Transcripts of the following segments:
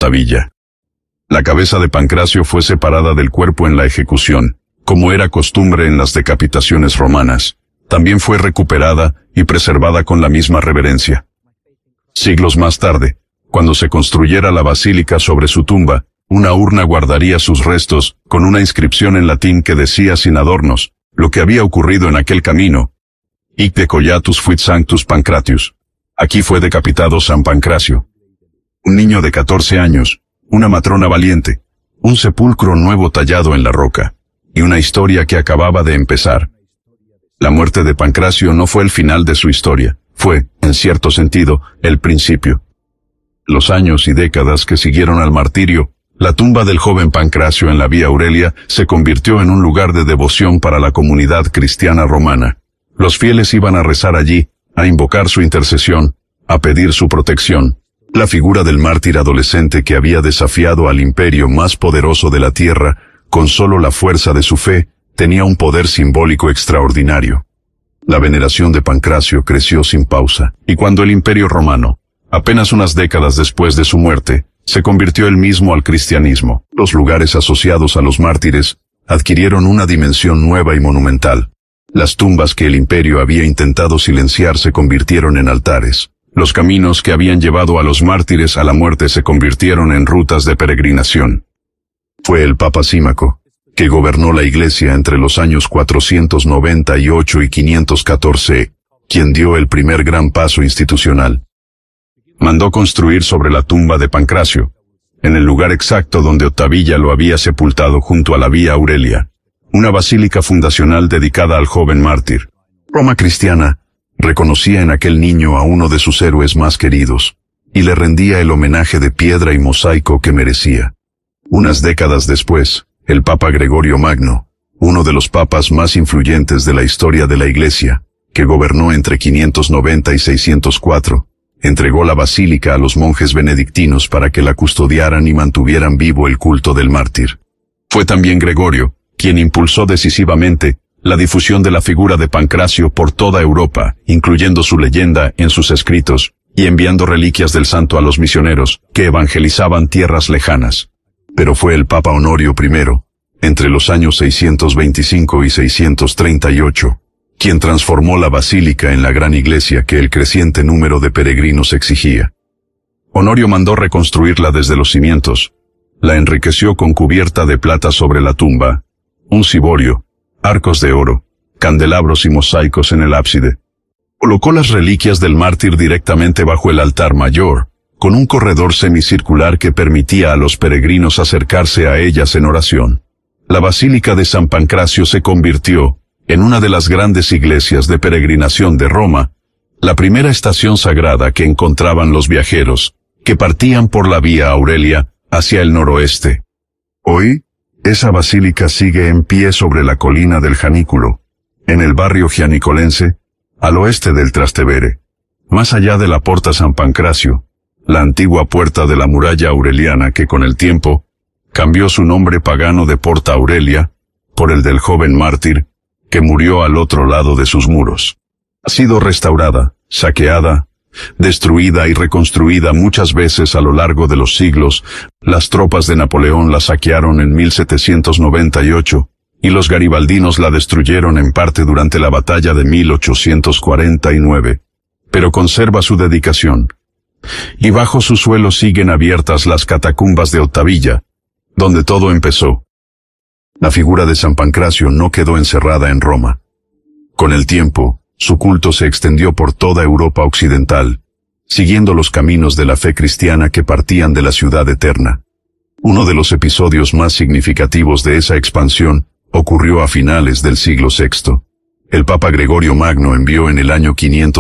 Ottavilla. La cabeza de Pancracio fue separada del cuerpo en la ejecución, como era costumbre en las decapitaciones romanas. También fue recuperada y preservada con la misma reverencia. Siglos más tarde, cuando se construyera la basílica sobre su tumba, una urna guardaría sus restos, con una inscripción en latín que decía sin adornos, lo que había ocurrido en aquel camino. Hic decollatus fuit sanctus Pancratius. Aquí fue decapitado San Pancracio. Un niño de 14 años, una matrona valiente, un sepulcro nuevo tallado en la roca, y una historia que acababa de empezar. La muerte de Pancracio no fue el final de su historia, fue, en cierto sentido, el principio. Los años y décadas que siguieron al martirio, la tumba del joven Pancracio en la Vía Aurelia se convirtió en un lugar de devoción para la comunidad cristiana romana. Los fieles iban a rezar allí, a invocar su intercesión, a pedir su protección. La figura del mártir adolescente que había desafiado al imperio más poderoso de la tierra, con solo la fuerza de su fe, tenía un poder simbólico extraordinario. La veneración de Pancracio creció sin pausa, y cuando el imperio romano, apenas unas décadas después de su muerte, se convirtió él mismo al cristianismo, los lugares asociados a los mártires adquirieron una dimensión nueva y monumental. Las tumbas que el imperio había intentado silenciar se convirtieron en altares. Los caminos que habían llevado a los mártires a la muerte se convirtieron en rutas de peregrinación. Fue el Papa Símaco, que gobernó la Iglesia entre los años 498 y 514, quien dio el primer gran paso institucional. Mandó construir sobre la tumba de Pancracio, en el lugar exacto donde Ottavilla lo había sepultado junto a la Vía Aurelia, una basílica fundacional dedicada al joven mártir. Roma cristiana reconocía en aquel niño a uno de sus héroes más queridos, y le rendía el homenaje de piedra y mosaico que merecía. Unas décadas después, el Papa Gregorio Magno, uno de los papas más influyentes de la historia de la Iglesia, que gobernó entre 590 y 604, entregó la basílica a los monjes benedictinos para que la custodiaran y mantuvieran vivo el culto del mártir. Fue también Gregorio quien impulsó decisivamente la difusión de la figura de Pancracio por toda Europa, incluyendo su leyenda en sus escritos, y enviando reliquias del santo a los misioneros que evangelizaban tierras lejanas. Pero fue el Papa Honorio I, entre los años 625 y 638, quien transformó la basílica en la gran iglesia que el creciente número de peregrinos exigía. Honorio mandó reconstruirla desde los cimientos, la enriqueció con cubierta de plata sobre la tumba, un ciborio, arcos de oro, candelabros y mosaicos en el ábside. Colocó las reliquias del mártir directamente bajo el altar mayor, con un corredor semicircular que permitía a los peregrinos acercarse a ellas en oración. La Basílica de San Pancracio se convirtió en una de las grandes iglesias de peregrinación de Roma, la primera estación sagrada que encontraban los viajeros, que partían por la Vía Aurelia hacia el noroeste. Hoy, esa basílica sigue en pie sobre la colina del Janículo, en el barrio gianicolense, al oeste del Trastevere, más allá de la Porta San Pancracio, la antigua puerta de la muralla aureliana que con el tiempo cambió su nombre pagano de Porta Aurelia por el del joven mártir que murió al otro lado de sus muros. Ha sido restaurada, saqueada, destruida y reconstruida muchas veces a lo largo de los siglos. Las tropas de Napoleón la saquearon en 1798, y los garibaldinos la destruyeron en parte durante la batalla de 1849, pero conserva su dedicación. Y bajo su suelo siguen abiertas las catacumbas de Ottavilla, donde todo empezó. La figura de San Pancracio no quedó encerrada en Roma. Con el tiempo, su culto se extendió por toda Europa occidental, siguiendo los caminos de la fe cristiana que partían de la ciudad eterna. Uno de los episodios más significativos de esa expansión ocurrió a finales del siglo VI. El Papa Gregorio Magno envió en el año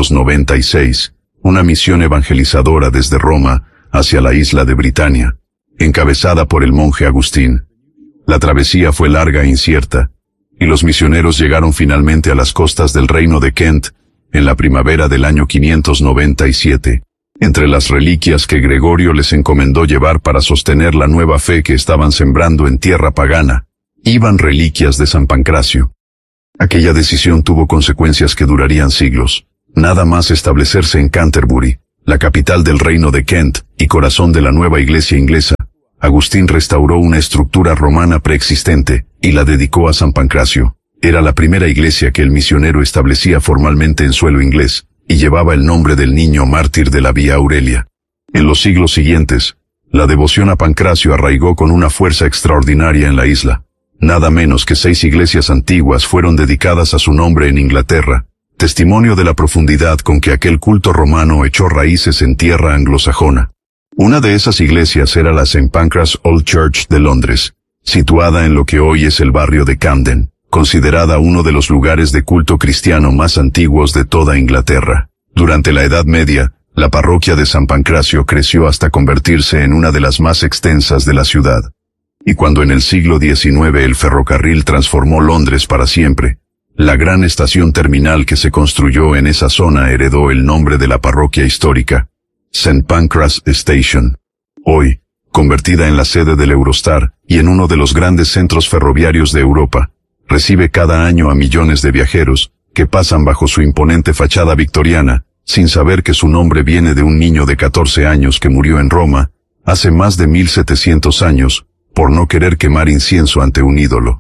596 una misión evangelizadora desde Roma hacia la isla de Britania, encabezada por el monje Agustín. La travesía fue larga e incierta, y los misioneros llegaron finalmente a las costas del reino de Kent, en la primavera del año 597. Entre las reliquias que Gregorio les encomendó llevar para sostener la nueva fe que estaban sembrando en tierra pagana, iban reliquias de San Pancracio. Aquella decisión tuvo consecuencias que durarían siglos. Nada más establecerse en Canterbury, la capital del reino de Kent y corazón de la nueva iglesia inglesa, Agustín restauró una estructura romana preexistente y la dedicó a San Pancracio. Era la primera iglesia que el misionero establecía formalmente en suelo inglés, y llevaba el nombre del niño mártir de la Vía Aurelia. En los siglos siguientes, la devoción a Pancracio arraigó con una fuerza extraordinaria en la isla. Nada menos que 6 iglesias antiguas fueron dedicadas a su nombre en Inglaterra, testimonio de la profundidad con que aquel culto romano echó raíces en tierra anglosajona. Una de esas iglesias era la St. Pancras Old Church de Londres, situada en lo que hoy es el barrio de Camden, considerada uno de los lugares de culto cristiano más antiguos de toda Inglaterra. Durante la Edad Media, la parroquia de San Pancracio creció hasta convertirse en una de las más extensas de la ciudad. Y cuando en el siglo XIX el ferrocarril transformó Londres para siempre, la gran estación terminal que se construyó en esa zona heredó el nombre de la parroquia histórica, St. Pancras Station. Hoy, convertida en la sede del Eurostar y en uno de los grandes centros ferroviarios de Europa, recibe cada año a millones de viajeros que pasan bajo su imponente fachada victoriana, sin saber que su nombre viene de un niño de 14 años que murió en Roma, hace más de 1700 años, por no querer quemar incienso ante un ídolo.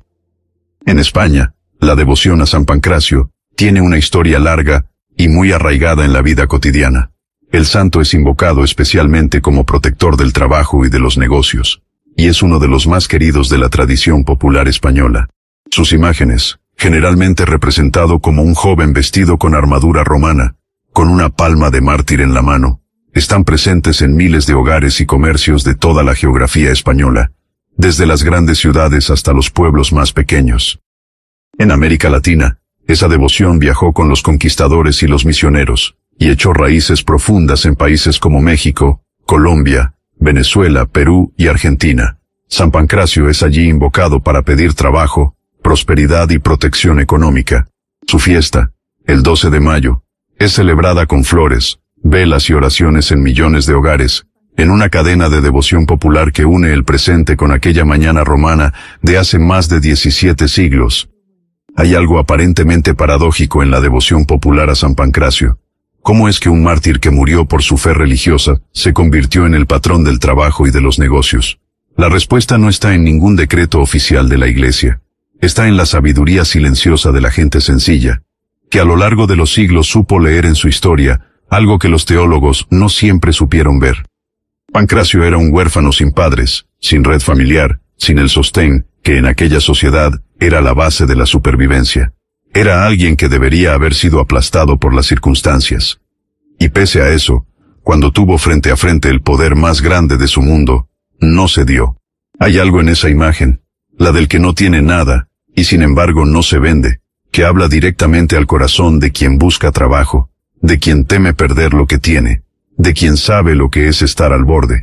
En España, la devoción a San Pancracio tiene una historia larga y muy arraigada en la vida cotidiana. El santo es invocado especialmente como protector del trabajo y de los negocios, y es uno de los más queridos de la tradición popular española. Sus imágenes, generalmente representado como un joven vestido con armadura romana, con una palma de mártir en la mano, están presentes en miles de hogares y comercios de toda la geografía española, desde las grandes ciudades hasta los pueblos más pequeños. En América Latina, esa devoción viajó con los conquistadores y los misioneros, y echó raíces profundas en países como México, Colombia, Venezuela, Perú y Argentina. San Pancracio es allí invocado para pedir trabajo, prosperidad y protección económica. Su fiesta, el 12 de mayo, es celebrada con flores, velas y oraciones en millones de hogares, en una cadena de devoción popular que une el presente con aquella mañana romana de hace más de 17 siglos. Hay algo aparentemente paradójico en la devoción popular a San Pancracio. ¿Cómo es que un mártir que murió por su fe religiosa se convirtió en el patrón del trabajo y de los negocios? La respuesta no está en ningún decreto oficial de la Iglesia. Está en la sabiduría silenciosa de la gente sencilla, que a lo largo de los siglos supo leer en su historia algo que los teólogos no siempre supieron ver. Pancracio era un huérfano sin padres, sin red familiar, sin el sostén, que en aquella sociedad era la base de la supervivencia. Era alguien que debería haber sido aplastado por las circunstancias. Y pese a eso, cuando tuvo frente a frente el poder más grande de su mundo, no cedió. Hay algo en esa imagen, la del que no tiene nada, y sin embargo no se vende, que habla directamente al corazón de quien busca trabajo, de quien teme perder lo que tiene, de quien sabe lo que es estar al borde.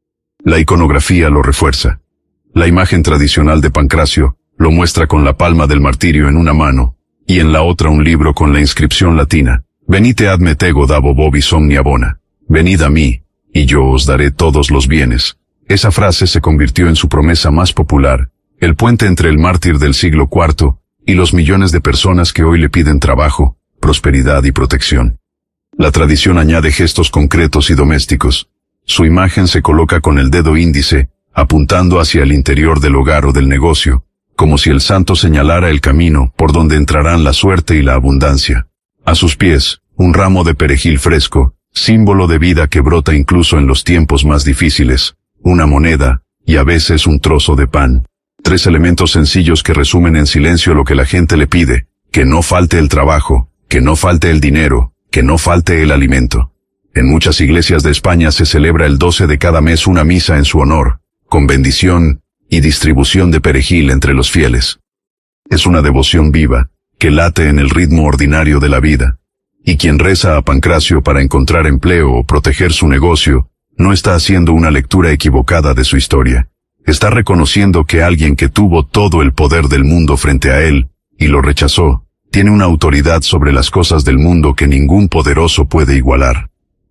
La iconografía lo refuerza. La imagen tradicional de Pancracio lo muestra con la palma del martirio en una mano, y en la otra un libro con la inscripción latina, Venite ad me tego dabo vobis omnia bona, venid a mí, y yo os daré todos los bienes. Esa frase se convirtió en su promesa más popular, el puente entre el mártir del siglo IV y los millones de personas que hoy le piden trabajo, prosperidad y protección. La tradición añade gestos concretos y domésticos. Su imagen se coloca con el dedo índice, apuntando hacia el interior del hogar o del negocio, como si el santo señalara el camino por donde entrarán la suerte y la abundancia. A sus pies, un ramo de perejil fresco, símbolo de vida que brota incluso en los tiempos más difíciles, una moneda, y a veces un trozo de pan. 3 elementos sencillos que resumen en silencio lo que la gente le pide: que no falte el trabajo, que no falte el dinero, que no falte el alimento. En muchas iglesias de España se celebra el 12 de cada mes una misa en su honor, con bendición y distribución de perejil entre los fieles. Es una devoción viva, que late en el ritmo ordinario de la vida. Y quien reza a Pancracio para encontrar empleo o proteger su negocio, no está haciendo una lectura equivocada de su historia. Está reconociendo que alguien que tuvo todo el poder del mundo frente a él, y lo rechazó, tiene una autoridad sobre las cosas del mundo que ningún poderoso puede igualar.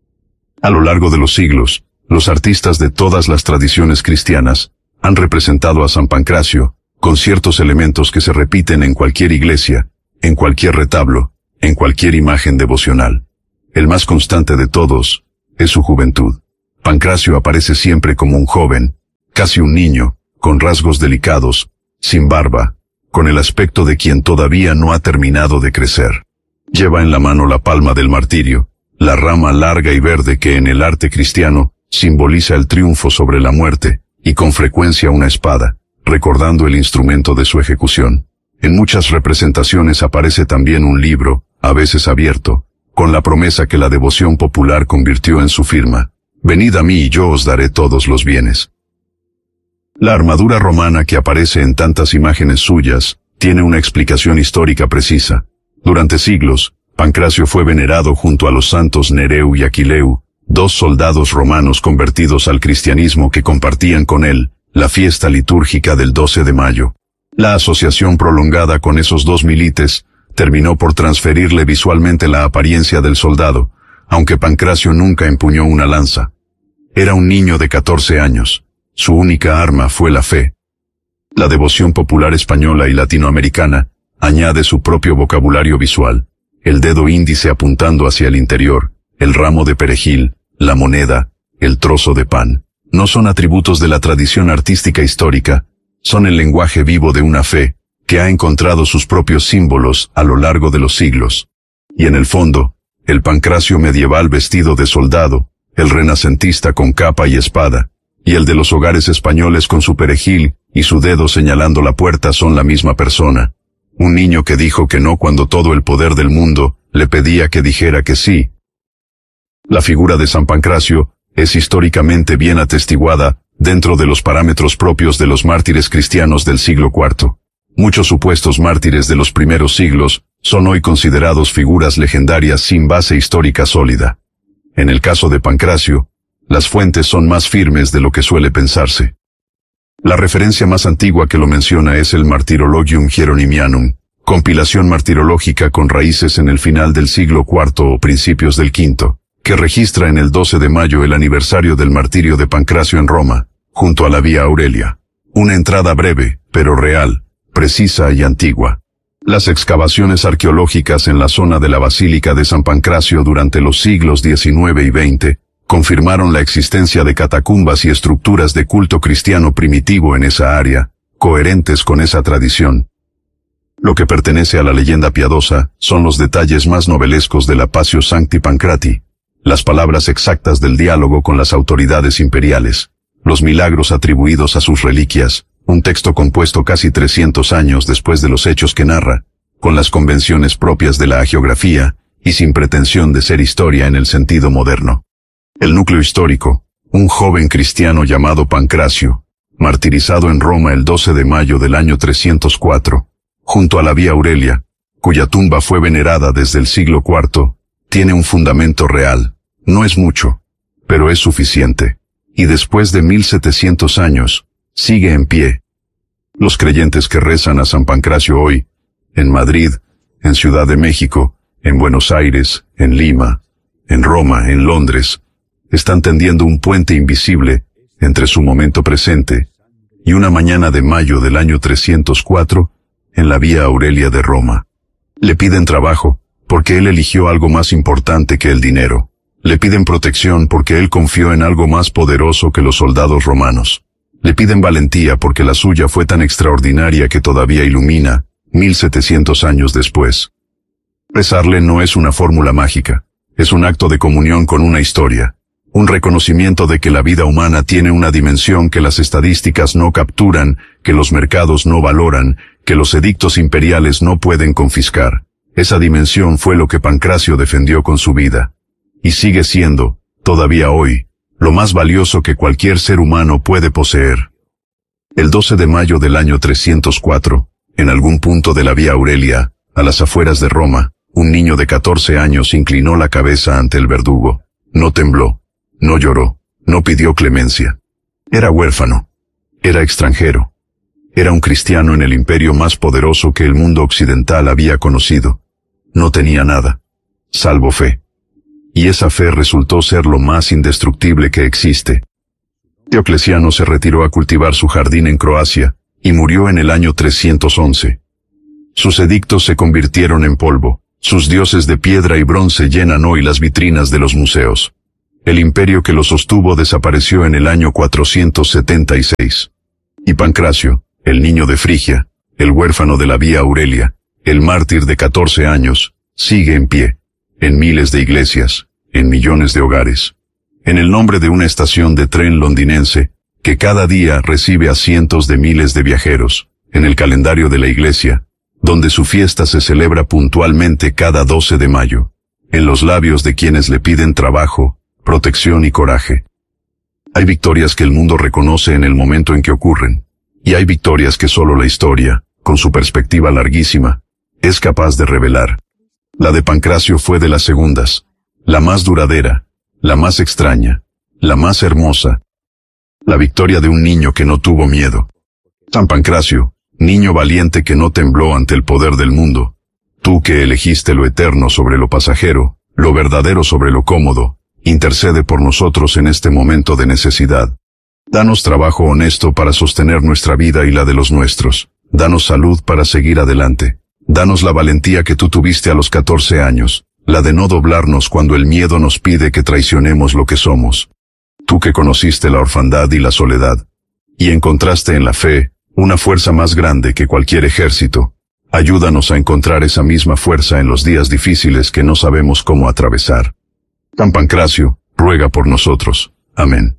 A lo largo de los siglos, los artistas de todas las tradiciones cristianas han representado a San Pancracio con ciertos elementos que se repiten en cualquier iglesia, en cualquier retablo, en cualquier imagen devocional. El más constante de todos es su juventud. Pancracio aparece siempre como un joven, casi un niño, con rasgos delicados, sin barba, con el aspecto de quien todavía no ha terminado de crecer. Lleva en la mano la palma del martirio, la rama larga y verde que en el arte cristiano simboliza el triunfo sobre la muerte, y con frecuencia una espada, recordando el instrumento de su ejecución. En muchas representaciones aparece también un libro, a veces abierto, con la promesa que la devoción popular convirtió en su firma: «Venid a mí y yo os daré todos los bienes». La armadura romana que aparece en tantas imágenes suyas tiene una explicación histórica precisa. Durante siglos, Pancracio fue venerado junto a los santos Nereu y Aquileu, dos soldados romanos convertidos al cristianismo que compartían con él la fiesta litúrgica del 12 de mayo. La asociación prolongada con esos dos milites terminó por transferirle visualmente la apariencia del soldado, aunque Pancracio nunca empuñó una lanza. Era un niño de 14 años. Su única arma fue la fe. La devoción popular española y latinoamericana añade su propio vocabulario visual: el dedo índice apuntando hacia el interior, el ramo de perejil, la moneda, el trozo de pan. No son atributos de la tradición artística histórica, son el lenguaje vivo de una fe que ha encontrado sus propios símbolos a lo largo de los siglos. Y en el fondo, el Pancracio medieval vestido de soldado, el renacentista con capa y espada, y el de los hogares españoles con su perejil y su dedo señalando la puerta son la misma persona. Un niño que dijo que no cuando todo el poder del mundo le pedía que dijera que sí. La figura de San Pancracio es históricamente bien atestiguada dentro de los parámetros propios de los mártires cristianos del siglo IV. Muchos supuestos mártires de los primeros siglos son hoy considerados figuras legendarias sin base histórica sólida. En el caso de Pancracio, las fuentes son más firmes de lo que suele pensarse. La referencia más antigua que lo menciona es el Martyrologium Hieronymianum, compilación martirológica con raíces en el final del siglo IV o principios del V, que registra en el 12 de mayo el aniversario del martirio de Pancracio en Roma, junto a la Vía Aurelia. Una entrada breve, pero real, precisa y antigua. Las excavaciones arqueológicas en la zona de la Basílica de San Pancracio durante los siglos XIX y XX confirmaron la existencia de catacumbas y estructuras de culto cristiano primitivo en esa área, coherentes con esa tradición. Lo que pertenece a la leyenda piadosa son los detalles más novelescos de la Passio Sancti Pancrati, las palabras exactas del diálogo con las autoridades imperiales, los milagros atribuidos a sus reliquias, un texto compuesto casi 300 años después de los hechos que narra, con las convenciones propias de la hagiografía y sin pretensión de ser historia en el sentido moderno. El núcleo histórico: un joven cristiano llamado Pancracio, martirizado en Roma el 12 de mayo del año 304, junto a la Vía Aurelia, cuya tumba fue venerada desde el siglo IV, tiene un fundamento real. No es mucho, pero es suficiente, y después de 1700 años, sigue en pie. Los creyentes que rezan a San Pancracio hoy, en Madrid, en Ciudad de México, en Buenos Aires, en Lima, en Roma, en Londres, están tendiendo un puente invisible entre su momento presente y una mañana de mayo del año 304 en la Vía Aurelia de Roma. Le piden trabajo porque él eligió algo más importante que el dinero. Le piden protección porque él confió en algo más poderoso que los soldados romanos. Le piden valentía porque la suya fue tan extraordinaria que todavía ilumina, 1700 años después. Rezarle no es una fórmula mágica, es un acto de comunión con una historia. Un reconocimiento de que la vida humana tiene una dimensión que las estadísticas no capturan, que los mercados no valoran, que los edictos imperiales no pueden confiscar. Esa dimensión fue lo que Pancracio defendió con su vida. Y sigue siendo, todavía hoy, lo más valioso que cualquier ser humano puede poseer. El 12 de mayo del año 304, en algún punto de la Vía Aurelia, a las afueras de Roma, un niño de 14 años inclinó la cabeza ante el verdugo. No tembló. No lloró, no pidió clemencia. Era huérfano. Era extranjero. Era un cristiano en el imperio más poderoso que el mundo occidental había conocido. No tenía nada, salvo fe. Y esa fe resultó ser lo más indestructible que existe. Diocleciano se retiró a cultivar su jardín en Croacia, y murió en el año 311. Sus edictos se convirtieron en polvo, sus dioses de piedra y bronce llenan hoy las vitrinas de los museos. El imperio que lo sostuvo desapareció en el año 476. Y Pancracio, el niño de Frigia, el huérfano de la Vía Aurelia, el mártir de 14 años, sigue en pie, en miles de iglesias, en millones de hogares, en el nombre de una estación de tren londinense, que cada día recibe a cientos de miles de viajeros, en el calendario de la iglesia, donde su fiesta se celebra puntualmente cada 12 de mayo, en los labios de quienes le piden trabajo, protección y coraje. Hay victorias que el mundo reconoce en el momento en que ocurren, y hay victorias que solo la historia, con su perspectiva larguísima, es capaz de revelar. La de Pancracio fue de las segundas, la más duradera, la más extraña, la más hermosa. La victoria de un niño que no tuvo miedo. San Pancracio, niño valiente que no tembló ante el poder del mundo, tú que elegiste lo eterno sobre lo pasajero, lo verdadero sobre lo cómodo, intercede por nosotros en este momento de necesidad. Danos trabajo honesto para sostener nuestra vida y la de los nuestros. Danos salud para seguir adelante. Danos la valentía que tú tuviste a los 14 años, la de no doblarnos cuando el miedo nos pide que traicionemos lo que somos. Tú que conociste la orfandad y la soledad, y encontraste en la fe una fuerza más grande que cualquier ejército, ayúdanos a encontrar esa misma fuerza en los días difíciles que no sabemos cómo atravesar. San Pancracio, ruega por nosotros. Amén.